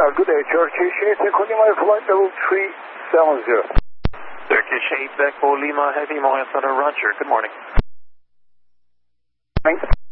Good day, Turkish 8 Echo Lima, flight level 370. Turkish 8 Echo Lima, Heavy Moya Center, Roger. Good morning. Thanks.